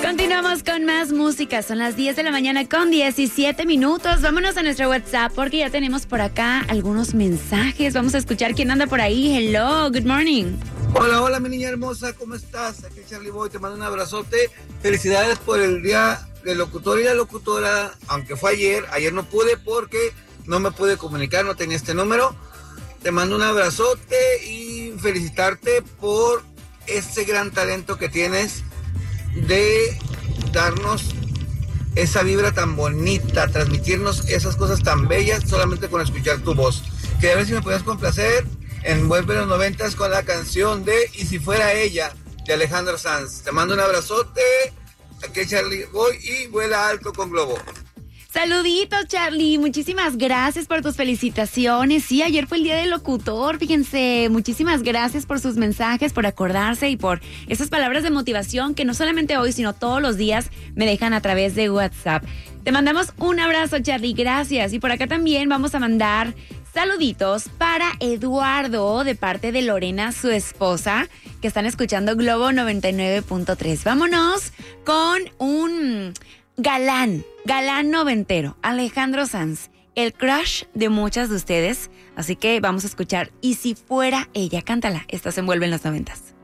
Continuamos con más música. Son las 10 de la mañana con 17 minutos. Vámonos a nuestro WhatsApp porque ya tenemos por acá algunos mensajes. Vamos a escuchar quién anda por ahí. Hello, good morning. Hola, hola, mi niña hermosa, ¿cómo estás? Aquí Charlie Boy, te mando un abrazote. Felicidades por el día del locutor y la locutora, aunque fue ayer no pude porque no me pude comunicar, no tenía este número. Te mando un abrazote y felicitarte por ese gran talento que tienes de darnos esa vibra tan bonita, transmitirnos esas cosas tan bellas solamente con escuchar tu voz. Que a ver si me puedes complacer en Vuelve los 90s con la canción de Y si fuera ella, de Alejandro Sanz. Te mando un abrazote, aquí Charlie Boy y vuela alto con Globo. Saluditos, Charlie. Muchísimas gracias por tus felicitaciones. Sí, ayer fue el día del locutor, fíjense. Muchísimas gracias por sus mensajes, por acordarse y por esas palabras de motivación que no solamente hoy, sino todos los días me dejan a través de WhatsApp. Te mandamos un abrazo, Charlie. Gracias. Y por acá también vamos a mandar saluditos para Eduardo de parte de Lorena, su esposa, que están escuchando Globo 99.3. Vámonos con un galán noventero, Alejandro Sanz, el crush de muchas de ustedes. Así que vamos a escuchar Y si fuera ella, cántala. Esta se envuelve en los 90s.